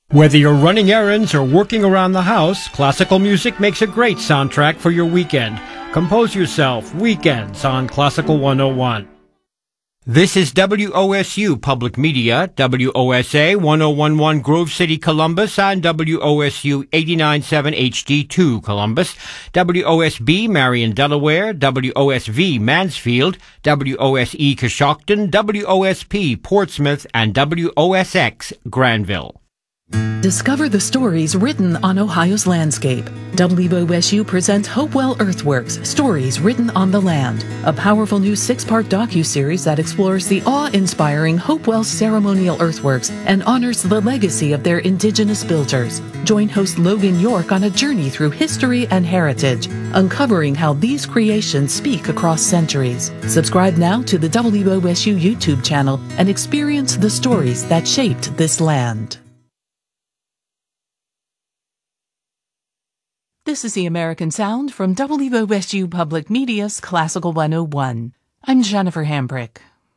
Whether you're running errands or working around the house, classical music makes a great soundtrack for your weekend. Compose yourself Weekends on Classical 101. This is WOSU Public Media, WOSA 1011 Grove City, Columbus, and WOSU 897 HD2 Columbus, WOSB Marion, Delaware, WOSV Mansfield, WOSE Coshocton, WOSP Portsmouth, and WOSX Granville. Discover the stories written on Ohio's landscape. WOSU presents Hopewell Earthworks, Stories Written on the Land, a powerful new 6-part docuseries that explores the awe-inspiring Hopewell ceremonial earthworks and honors the legacy of their indigenous builders. Join host Logan York on a journey through history and heritage, uncovering how these creations speak across centuries. Subscribe now to the WOSU YouTube channel and experience the stories that shaped this land. This is the American Sound from WOSU Public Media's Classical 101. I'm Jennifer Hambrick.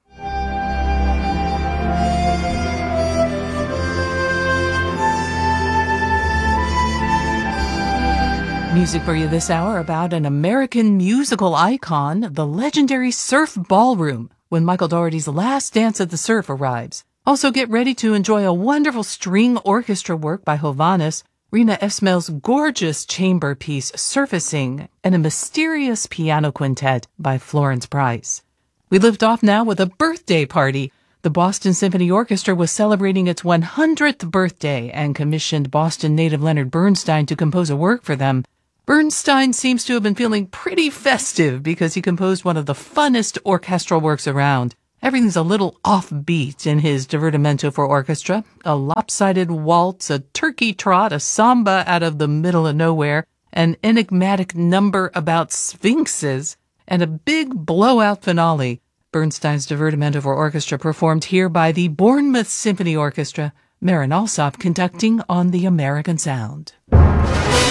Music for you this hour about an American musical icon, the legendary Surf Ballroom, when Michael Dougherty's Last Dance at the Surf arrives. Also get ready to enjoy a wonderful string orchestra work by Hovhannes, Rena Esmail's gorgeous chamber piece, Surfacing, and a mysterious piano quintet by Florence Price. We lift off now with a birthday party. The Boston Symphony Orchestra was celebrating its 100th birthday and commissioned Boston native Leonard Bernstein to compose a work for them. Bernstein seems to have been feeling pretty festive because he composed one of the funnest orchestral works around. Everything's a little offbeat in his divertimento for orchestra. A lopsided waltz, a turkey trot, a samba out of the middle of nowhere, an enigmatic number about sphinxes, and a big blowout finale. Bernstein's divertimento for orchestra performed here by the Bournemouth Symphony Orchestra, Marin Alsop conducting on the American Sound.